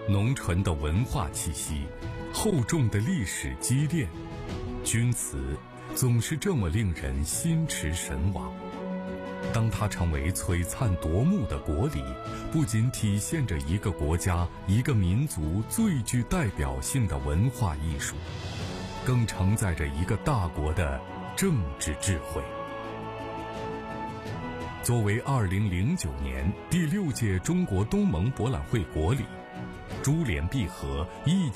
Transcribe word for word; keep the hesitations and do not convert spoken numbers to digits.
浓醇的文化气息，厚重的历史积淀，钧瓷总是这么令人心驰神往。当它成为璀璨夺目的国礼，不仅体现着一个国家、一个民族最具代表性的文化艺术，更承载着一个大国的政治智慧。作为二零零九年第六届中国东盟博览会国礼，珠联璧合，一